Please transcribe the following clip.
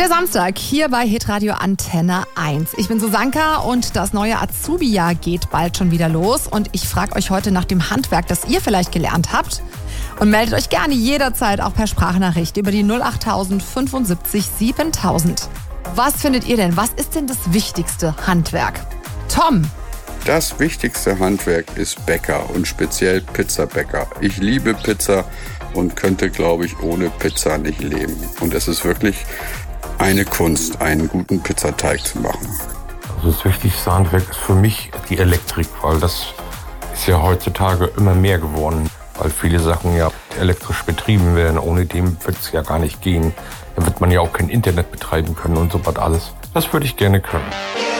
Der Samstag hier bei Hitradio Antenne 1. Ich bin Susanka und das neue Azubi-Jahr geht bald schon wieder los. Und ich frage euch heute nach dem Handwerk, das ihr vielleicht gelernt habt. Und meldet euch gerne jederzeit auch per Sprachnachricht über die 08000 75 7000. Was findet ihr denn? Was ist denn das wichtigste Handwerk? Tom. Das wichtigste Handwerk ist Bäcker und speziell Pizzabäcker. Ich liebe Pizza und könnte, glaube ich, ohne Pizza nicht leben. Und es ist wirklich eine Kunst, einen guten Pizzateig zu machen. Also das wichtigste Handwerk ist für mich die Elektrik, weil das ist ja heutzutage immer mehr geworden, weil viele Sachen ja elektrisch betrieben werden. Ohne dem wird es ja gar nicht gehen. Da wird man ja auch kein Internet betreiben können und so was alles. Das würde ich gerne können.